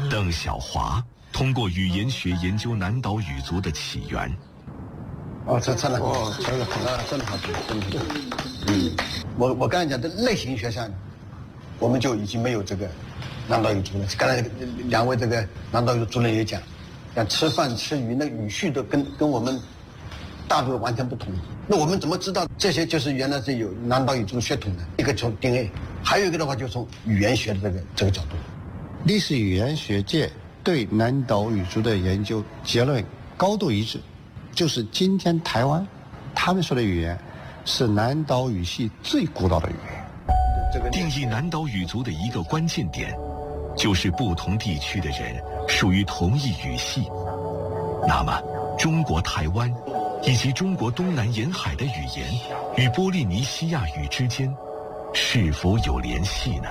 邓小华通过语言学研究南岛语族的起源。 这真的好，真的好，真的。我刚才讲的类型学上，我们就已经没有这个南岛语族了。刚才两位这个南岛语族主任也讲，像吃饭吃鱼，那语序都跟我们大陆完全不同。那我们怎么知道这些就是原来是有南岛语族血统的？一个从 DNA， 还有一个的话就从语言学的这个角度。 历史语言学界对南岛语族的研究结论高度一致，就是今天台湾他们说的语言是南岛语系最古老的语言。 定义南岛语族的一个关键点，就是不同地区的人属于同一语系。那么，中国台湾以及中国东南沿海的语言与波利尼西亚语之间是否有联系呢？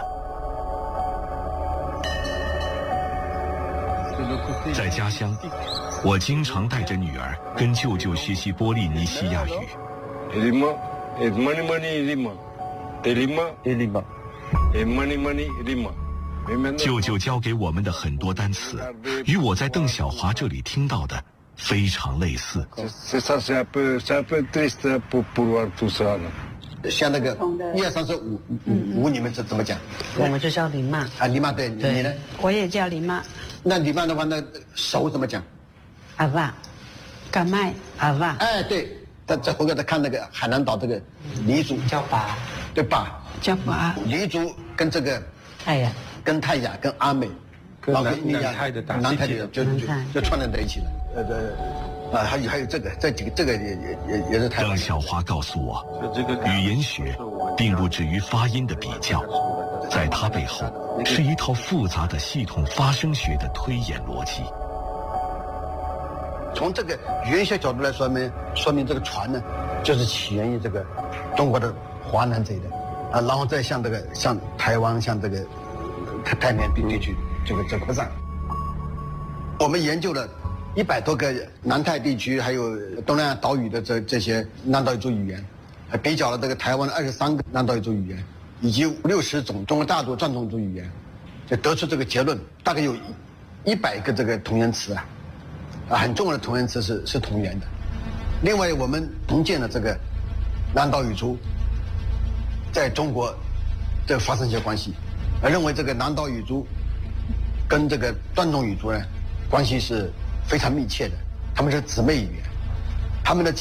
在家乡，我经常带着女儿跟舅舅学习波利尼西亚语。舅舅教给我们的很多单词，与我在邓小华这里听到的非常类似。 像那个1、2、3、4、5，你们是怎么讲？ 我们就叫林妈。 林妈，对，你呢？ 我也叫林妈。 那林妈的话，那手怎么讲？ 阿爸，干麦阿爸。 哎，对，在回头再看那个海南岛这个黎族叫爸， 对爸， 叫爸。 黎族跟这个太阳， 跟泰雅、跟阿美、 跟南泰的南泰的就串联在一起了。还有这个这几个，这个也是台湾。 邓小华告诉我，语言学并不止于发音的比较，在它背后是一套复杂的系统发声学的推演逻辑。 从这个语言学角度来说明这个船呢，就是起源于这个中国的华南这一带然后再像台湾，像这个太平洋地区这个扩散。我们研究了100多个南太地区还有东南亚岛屿的这些南岛语族语言，还比较了这个台湾23个南岛语族语言，以及60种中国大陆传统族语言，就得出这个结论，大概有100个这个同源词很重要的同源词是同源的。另外，我们重建了这个南岛语族在中国的发生一些关系，认为这个南岛语族跟这个传统语族呢关系是非常密切的，他们是姊妹语言，他们的